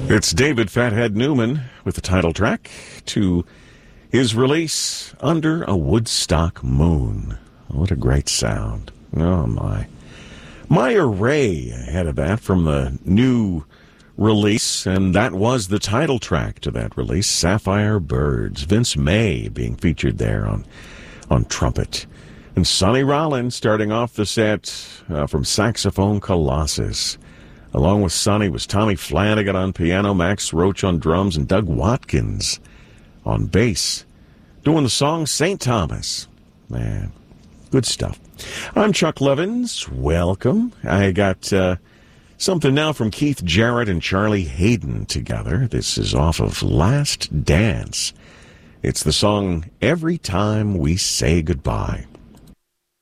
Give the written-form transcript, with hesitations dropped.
It's David Fathead Newman with the title track to his release, Under a Woodstock Moon. What a great sound. Oh, my. Maya Ray ahead of that from the new release, and that was the title track to that release, Sapphire Birds. Vince May being featured there on trumpet. And Sonny Rollins starting off the set from Saxophone Colossus. Along with Sonny was Tommy Flanagan on piano, Max Roach on drums, and Doug Watkins on bass. Doing the song St. Thomas. Man, good stuff. I'm Chuck Levins. Welcome. I got something now from Keith Jarrett and Charlie Hayden together. This is off of Last Dance. It's the song Every Time We Say Goodbye.